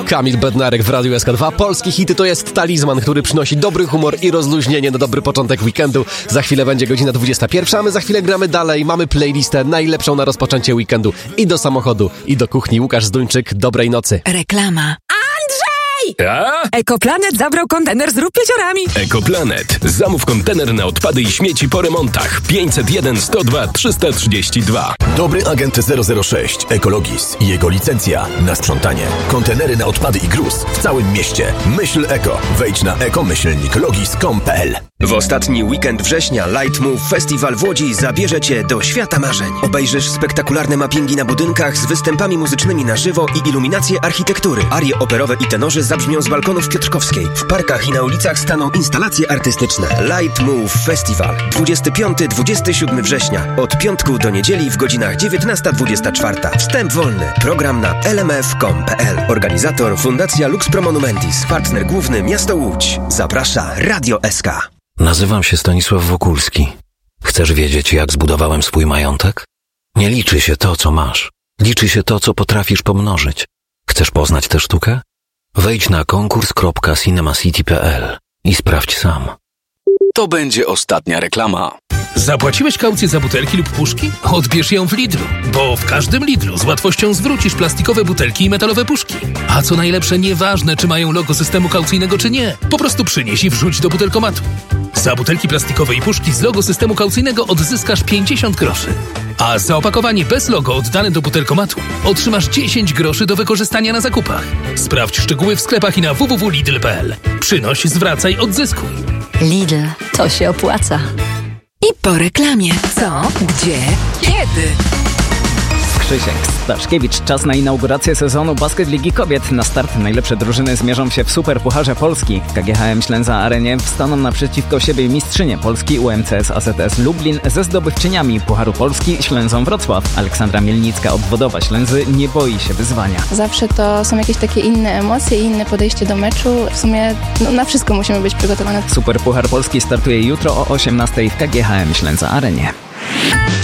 Kamil Bednarek w Radiu SK2. Polskie hity to jest talizman, który przynosi dobry humor i rozluźnienie na dobry początek weekendu. Za chwilę będzie godzina 21, a my za chwilę gramy dalej. Mamy playlistę najlepszą na rozpoczęcie weekendu. I do samochodu, i do kuchni. Łukasz Zduńczyk, dobrej nocy. Reklama. A? Ekoplanet zabrał kontener z rupieciorami. Ekoplanet. Zamów kontener na odpady i śmieci po remontach. 501 102 332. Dobry agent 006 Ekologis i jego licencja na sprzątanie. Kontenery na odpady i gruz w całym mieście. Myśl Eko. Wejdź na eko-logis.com.pl. W ostatni weekend września Light Move Festival w Łodzi zabierze Cię do świata marzeń. Obejrzysz spektakularne mappingi na budynkach z występami muzycznymi na żywo i iluminacje architektury. Arie operowe i tenorzy zabrzmią z balkonów Piotrkowskiej. W parkach i na ulicach staną instalacje artystyczne. Light Move Festival. 25-27 września. Od piątku do niedzieli w godzinach 19-24. Wstęp wolny. Program na lmf.com.pl. Organizator Fundacja Lux Pro Monumentis. Partner główny Miasto Łódź. Zaprasza Radio SK. Nazywam się Stanisław Wokulski. Chcesz wiedzieć, jak zbudowałem swój majątek? Nie liczy się to, co masz. Liczy się to, co potrafisz pomnożyć. Chcesz poznać tę sztukę? Wejdź na konkurs.cinemacity.pl i sprawdź sam. To będzie ostatnia reklama. Zapłaciłeś kaucję za butelki lub puszki? Odbierz ją w Lidlu, bo w każdym Lidlu z łatwością zwrócisz plastikowe butelki i metalowe puszki. A co najlepsze, nieważne, czy mają logo systemu kaucyjnego, czy nie. Po prostu przynieś i wrzuć do butelkomatu. Za butelki plastikowe i puszki z logo systemu kaucyjnego odzyskasz 50 groszy. A za opakowanie bez logo oddane do butelkomatu otrzymasz 10 groszy do wykorzystania na zakupach. Sprawdź szczegóły w sklepach i na www.lidl.pl. Przynoś, zwracaj, odzyskuj. Lidl, to się opłaca. I po reklamie. Co? Gdzie? Kiedy? Krzysiek Staszkiewicz. Czas na inaugurację sezonu Basket Ligi Kobiet. Na start najlepsze drużyny zmierzą się w Superpucharze Polski. W KGHM Ślęza Arenie wstaną naprzeciwko siebie mistrzynie Polski UMCS AZS Lublin ze zdobywczyniami Pucharu Polski Ślęzą Wrocław. Aleksandra Mielnicka, obwodowa Ślęzy, nie boi się wyzwania. Zawsze to są jakieś takie inne emocje i inne podejście do meczu. W sumie na wszystko musimy być przygotowane. Superpuchar Polski startuje jutro o 18:00 w KGHM Ślęza Arenie.